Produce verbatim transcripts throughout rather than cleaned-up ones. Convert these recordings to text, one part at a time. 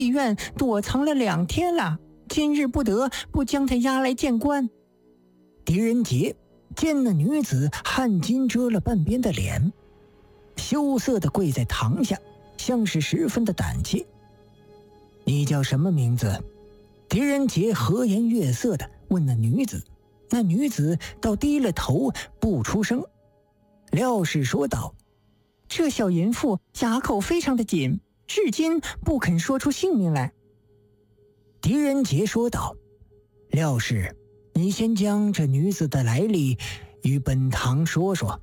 院躲藏了两天了，今日不得不将他押来见官。 狄仁杰见那女子汗巾遮了半边的脸，羞涩地跪在堂下，像是十分的胆怯。你叫什么名字？狄仁杰和颜悦色地问那女子，那女子倒低了头不出声。廖氏说道： 这小淫妇哑口非常的紧，至今不肯说出姓名来。 狄仁杰说道：廖氏，你先将这女子的来历与本堂说说。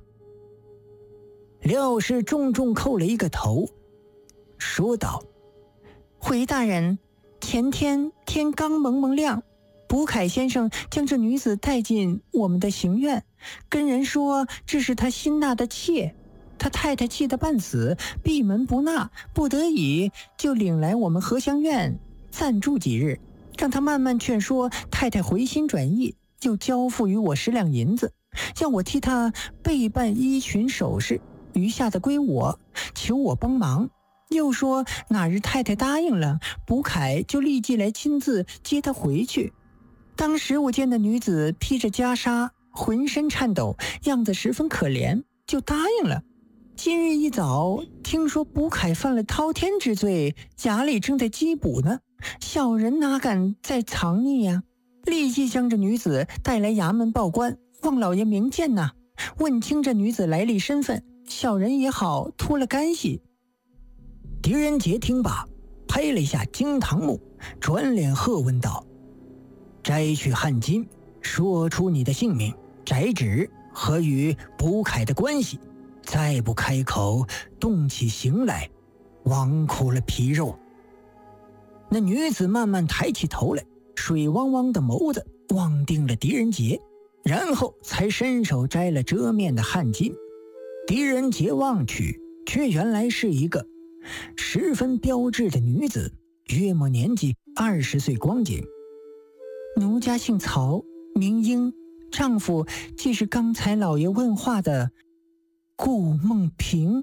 廖氏重重叩了一个头，说道： 回大人，前天天刚蒙蒙亮，卜凯先生将这女子带进我们的行院，跟人说这是他新纳的妾，他太太气得半死，闭门不纳，不得已就领来我们荷香院暂住几日，让他慢慢劝说太太回心转意，又交付于我十两银子，叫我替他备办衣裙首饰，余下的归我，求我帮忙。又说哪日太太答应了，卜凯就立即来亲自接她回去。当时我见那女子披着袈裟，浑身颤抖，样子十分可怜，就答应了。今日一早听说卜凯犯了滔天之罪，衙里正在缉捕呢，小人哪敢再藏匿呀、啊？立即将这女子带来衙门报官，望老爷明鉴呐、啊，问清这女子来历身份，小人也好脱了干系。 狄仁杰听罢，拍了一下惊堂木，转脸喝问道：摘去汗巾，说出你的姓名、宅址和与卜凯的关系，再不开口动起刑来，枉苦了皮肉。那女子慢慢抬起头来，水汪汪的眸子望定了狄仁杰，然后才伸手摘了遮面的汗巾。狄仁杰望去，却原来是一个十分标致的女子，约莫年纪二十岁光景。 奴家姓曹，名英，丈夫即是刚才老爷问话的顾梦平。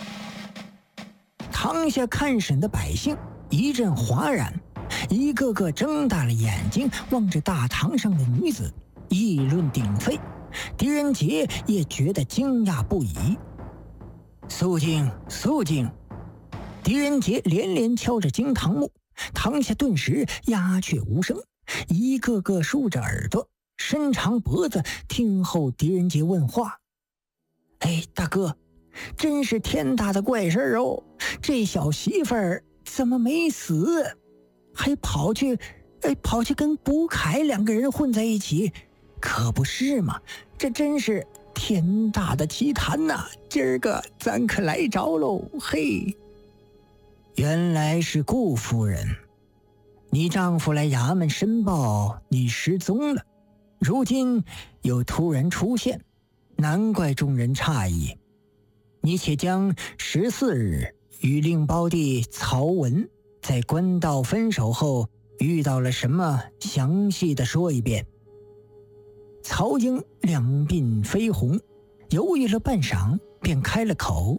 堂下看审的百姓一阵哗然，一个个睁大了眼睛望着大堂上的女子，议论鼎沸。狄仁杰也觉得惊讶不已。肃静，肃静！狄仁杰连连敲着惊堂木，堂下顿时鸦雀无声，一个个竖着耳朵，伸长脖子听候狄仁杰问话。哎，大哥，真是天大的怪事哦！这小媳妇儿怎么没死，还跑去哎跑去跟卜凯两个人混在一起，可不是嘛？这真是天大的奇谈呐、啊！今儿个咱可来着喽！嘿，原来是顾夫人，你丈夫来衙门申报你失踪了，如今又突然出现，难怪众人诧异。你且将十四日与令胞弟曹文在官道分手后遇到了什么，详细的说一遍。曹英两鬓绯红，犹豫了半晌，便开了口。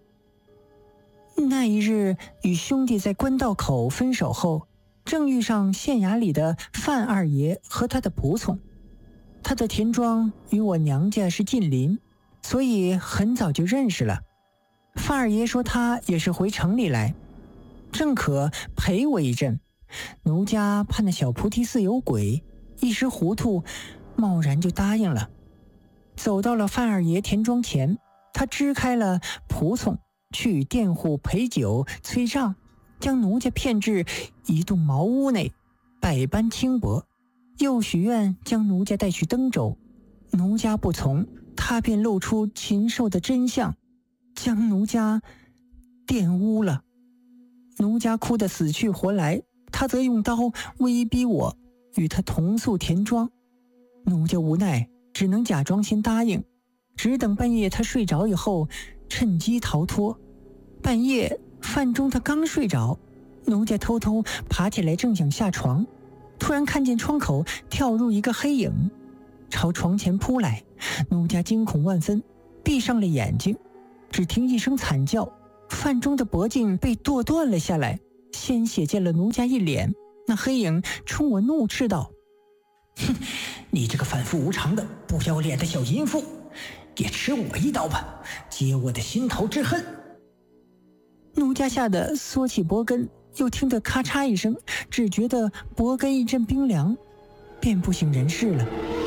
那一日与兄弟在官道口分手后，正遇上县衙里的范二爷和他的仆从，他的田庄与我娘家是近邻，所以很早就认识了。范二爷说他也是回城里来，正可陪我一阵。奴家怕那小菩提寺有鬼，一时糊涂，贸然就答应了。走到了范二爷田庄前，他支开了仆从，去与佃户陪酒催账，将奴家骗至一栋茅屋内，百般轻薄，又许愿将奴家带去登州。奴家不从，他便露出禽兽的真相，将奴家玷污了。奴家哭得死去活来，他则用刀威逼我与他同宿田庄。奴家无奈，只能假装先答应，只等半夜他睡着以后，趁机逃脱。半夜饭中他刚睡着，奴家偷偷爬起来，正想下床，突然看见窗口跳入一个黑影，朝床前扑来。奴家惊恐万分，闭上了眼睛，只听一声惨叫，饭中的脖颈被剁断了下来， 鲜血溅了奴家一脸。那黑影冲我怒斥道： 哼，你这个反复无常的不要脸的小淫妇，也吃我一刀吧，解我的心头之恨。 奴家吓得缩起脖根，又听得咔嚓一声，只觉得脖根一阵冰凉，便不省人事了。